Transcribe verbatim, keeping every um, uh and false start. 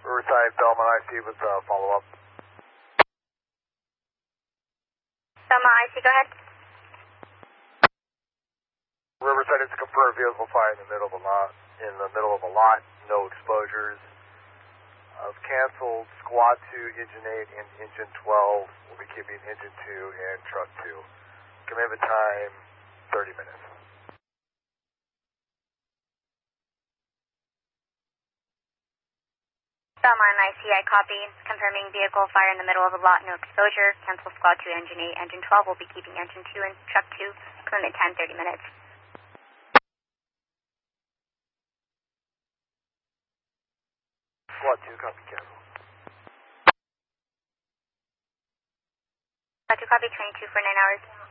Riverside, Belmont I C with uh, follow-up. Belmont I C, go ahead. Riverside, it's a confirmed vehicle fire in the middle of a lot. In the middle of a lot, no exposures. I've canceled squad two, engine eight, and engine twelve. We'll be keeping engine two and truck two. Commitment time, thirty minutes. Belmont I C, I copy. Confirming vehicle fire in the middle of a lot, no exposure. Cancel squad two, engine eight, engine twelve. We'll be keeping engine two and truck two. Commitment time, thirty minutes. Squad two, copy, cancel. Squad two, copy, twenty-two for nine hours.